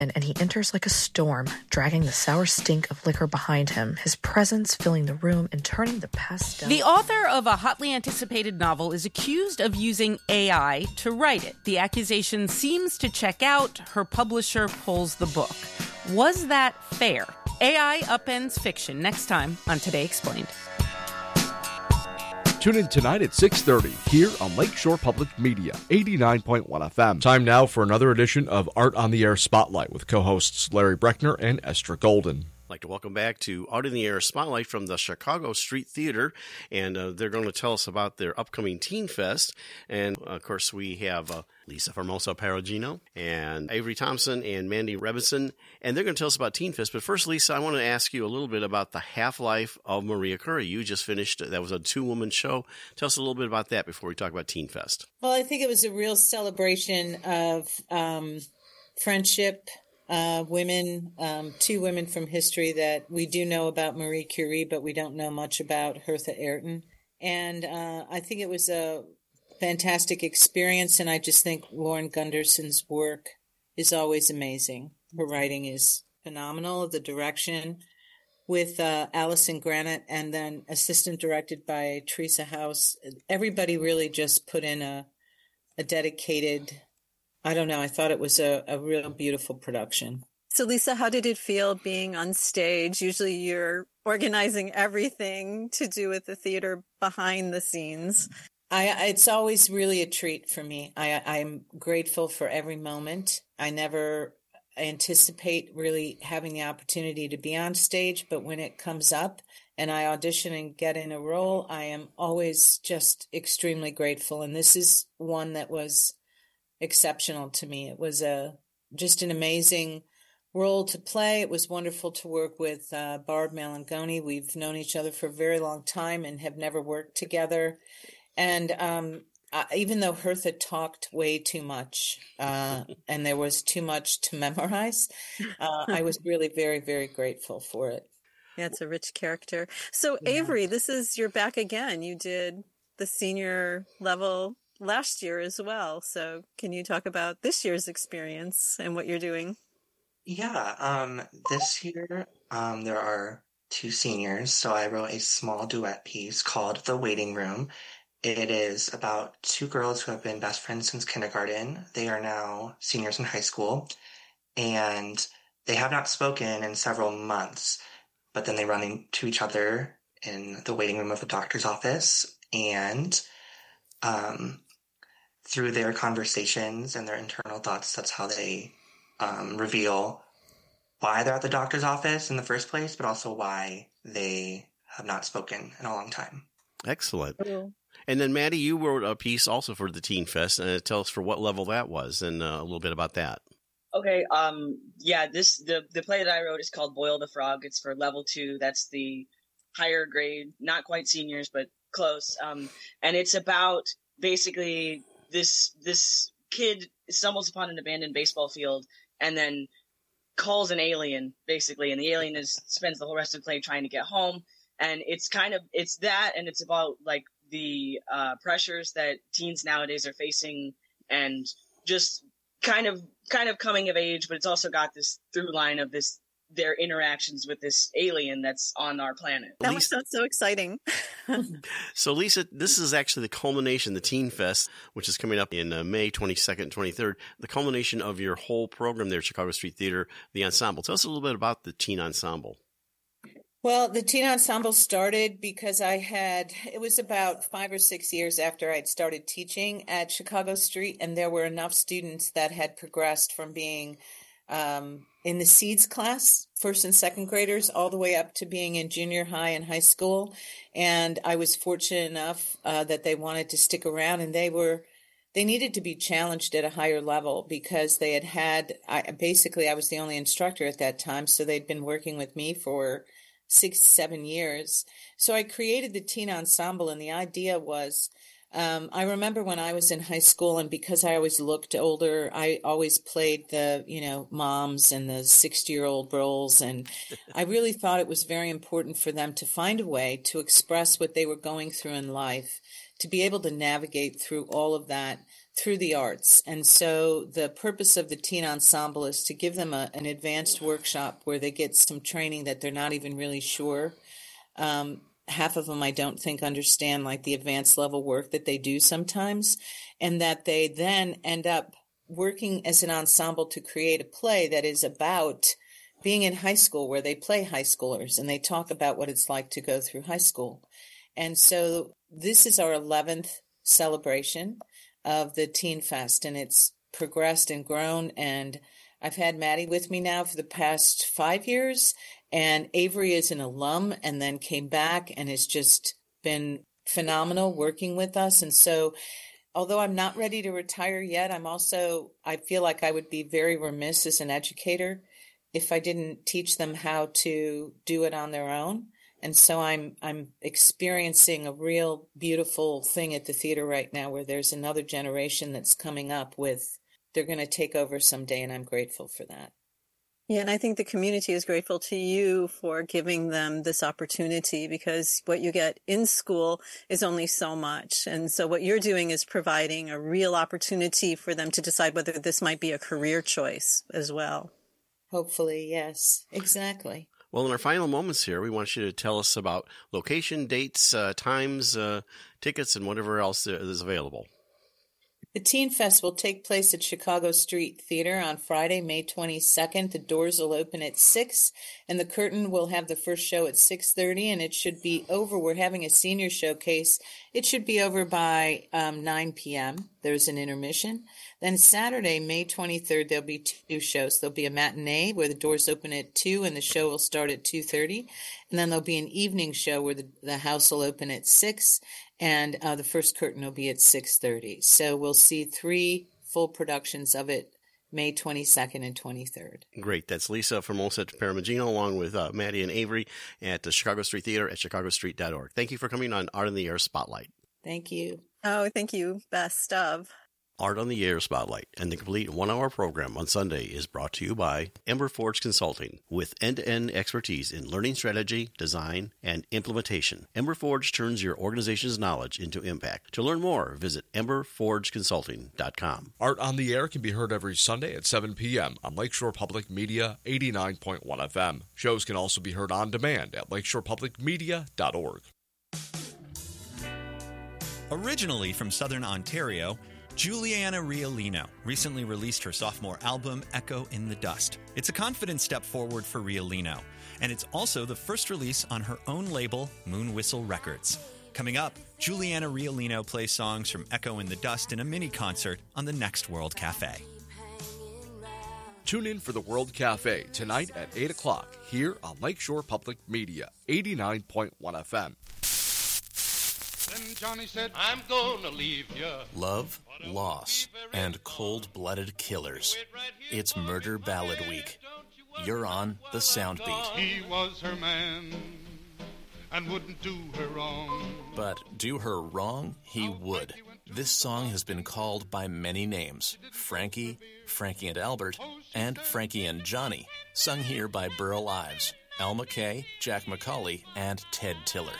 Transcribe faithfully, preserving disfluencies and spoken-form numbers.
and he enters like a storm, dragging the sour stink of liquor behind him, his presence filling the room and turning the pastel. The author of a hotly anticipated novel is accused of using A I to write it. The accusation seems to check out. Her publisher pulls the book. Was that fair? A I upends fiction next time on Today Explained. Tune in tonight at six thirty here on Lakeshore Public Media, eighty-nine point one F M. Time now for another edition of Art on the Air Spotlight with co-hosts Larry Breckner and Esther Golden. I'd like to welcome back to Art in the Air Spotlight from the Chicago Street Theater, and uh, they're going to tell us about their upcoming Teen Fest. And, uh, of course, we have uh, Lisa Formosa Perugino and Avery Thompson and Mandy Rebinson, and they're going to tell us about Teen Fest. But first, Lisa, I want to ask you a little bit about the half-life of Maria Currie. You just finished, that was a two-woman show. Tell us a little bit about that before we talk about Teen Fest. Well, I think it was a real celebration of um, friendship. Uh, women, um, two women from history that we do know about Marie Curie, but we don't know much about Hertha Ayrton. And uh, I think it was a fantastic experience, and I just think Lauren Gunderson's work is always amazing. Her writing is phenomenal, the direction with uh, Alison Granite, and then assistant directed by Teresa House. Everybody really just put in a, a dedicated... I don't know. I thought it was a, a real beautiful production. So, Lisa, how did it feel being on stage? Usually you're organizing everything to do with the theater behind the scenes. I, it's always really a treat for me. I, I'm grateful for every moment. I never anticipate really having the opportunity to be on stage, but when it comes up and I audition and get in a role, I am always just extremely grateful. And this is one that was exceptional to me. It was a just an amazing role to play. It was wonderful to work with uh, Barb Malangoni. We've known each other for a very long time and have never worked together. And um, uh, even though Hertha talked way too much uh, and there was too much to memorize, uh, I was really very, very grateful for it. Yeah, it's a rich character. So, Yeah. Avery, this is, you're back again. You did the senior level last year as well. So can you talk about this year's experience and what you're doing? Yeah, um, this year um, there are two seniors, so I wrote a small duet piece called The Waiting Room. It is about two girls who have been best friends since kindergarten. They are now seniors in high school, and they have not spoken in several months, but then they run into each other in the waiting room of the doctor's office, and um, through their conversations and their internal thoughts, that's how they um, reveal why they're at the doctor's office in the first place, but also why they have not spoken in a long time. Excellent. And then, Maddie, you wrote a piece also for the Teen Fest, and uh, tell us for what level that was and uh, a little bit about that. Okay, um, yeah, this the, the play that I wrote is called Boil the Frog. It's for level two. That's the higher grade, not quite seniors, but close. Um, and it's about basically this this kid stumbles upon an abandoned baseball field and then calls an alien, basically, and the alien is spends the whole rest of the play trying to get home. And it's kind of it's that, and it's about like the uh, pressures that teens nowadays are facing, and just kind of kind of coming of age. But it's also got this through line of this their interactions with this alien that's on our planet. That Lisa, sounds so exciting. So, Lisa, this is actually the culmination, the Teen Fest, which is coming up in uh, May twenty-second and twenty-third, the culmination of your whole program there at Chicago Street Theater, the ensemble. Tell us a little bit about the Teen Ensemble. Well, the Teen Ensemble started because I had, it was about five or six years after I'd started teaching at Chicago Street, and there were enough students that had progressed from being um, in the SEEDS class, first and second graders, all the way up to being in junior high and high school. And I was fortunate enough uh, that they wanted to stick around, and they were, they needed to be challenged at a higher level because they had had, I, basically I was the only instructor at that time, so they'd been working with me for six, seven years. So I created the Teen Ensemble, and the idea was, um, I remember when I was in high school, and because I always looked older, I always played the, you know, moms and the sixty-year-old roles, and I really thought it was very important for them to find a way to express what they were going through in life, to be able to navigate through all of that through the arts. And so the purpose of the teen ensemble is to give them a, an advanced workshop where they get some training that they're not even really sure. Um, half of them I don't think understand like the advanced level work that they do sometimes, and that they then end up working as an ensemble to create a play that is about being in high school, where they play high schoolers and they talk about what it's like to go through high school. And so this is our eleventh celebration of the Teen Fest, and it's progressed and grown. And I've had Maddie with me now for the past five years, and Avery is an alum and then came back and has just been phenomenal working with us. And so although I'm not ready to retire yet, I'm also, I feel like I would be very remiss as an educator if I didn't teach them how to do it on their own. And so I'm I'm experiencing a real beautiful thing at the theater right now, where there's another generation that's coming up with, they're going to take over someday, and I'm grateful for that. Yeah, and I think the community is grateful to you for giving them this opportunity, because what you get in school is only so much. And so what you're doing is providing a real opportunity for them to decide whether this might be a career choice as well. Hopefully, yes, exactly. Well, in our final moments here, we want you to tell us about location, dates, uh, times, uh, tickets, and whatever else is available. The Teen Fest will take place at Chicago Street Theater on Friday, May twenty-second. The doors will open at six, and the curtain will have the first show at six thirty, and it should be over. We're having a senior showcase. It should be over by um, nine p.m. There's an intermission. Then Saturday, May twenty-third, there'll be two shows. There'll be a matinee where the doors open at two and the show will start at two thirty. And then there'll be an evening show where the, the house will open at six, and uh, the first curtain will be at six thirty. So we'll see three full productions of it, May twenty-second and twenty-third. Great. That's Lisa Formosa Perugino, along with uh, Maddie and Avery at the Chicago Street Theater at chicago street dot org. Thank you for coming on Art on the Air Spotlight. Thank you. Oh, thank you. Best of. Art on the Air Spotlight and the complete one-hour program on Sunday is brought to you by Ember Forge Consulting, with end-to-end expertise in learning strategy, design, and implementation. Ember Forge turns your organization's knowledge into impact. To learn more, visit ember forge consulting dot com. Art on the Air can be heard every Sunday at seven p.m. on Lakeshore Public Media eighty-nine point one F M. Shows can also be heard on demand at lakeshore public media dot org. Originally from Southern Ontario, Juliana Riolino recently released her sophomore album, Echo in the Dust. It's a confident step forward for Riolino, and it's also the first release on her own label, Moon Whistle Records. Coming up, Juliana Riolino plays songs from Echo in the Dust in a mini-concert on the Next World Cafe. Tune in for the World Cafe tonight at eight o'clock here on Lakeshore Public Media, eighty-nine point one F M. Then Johnny said, I'm gonna leave you. Love, loss, and cold-blooded killers. It's Murder Ballad Week. You're on the Soundbeat. He was her man and wouldn't do her wrong. But do her wrong, he would. This song has been called by many names. Frankie, Frankie and Albert, and Frankie and Johnny. Sung here by Burl Ives, Al McKay, Jack McCauley, and Ted Tiller.